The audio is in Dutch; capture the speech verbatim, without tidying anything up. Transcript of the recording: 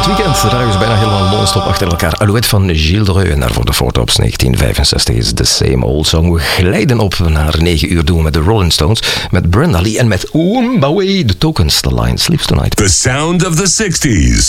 het weekend. De dag is bijna helemaal non-stop achter elkaar. Alouette van Gilles Dreux. En daarvoor de Four Tops negentien vijfenzestig is The Same Old Song. We glijden op naar negen uur doen we met de Rolling Stones. Met Brenda Lee en met Oombawe, The Tokens, The Line Sleeps Tonight. The sound of the sixties.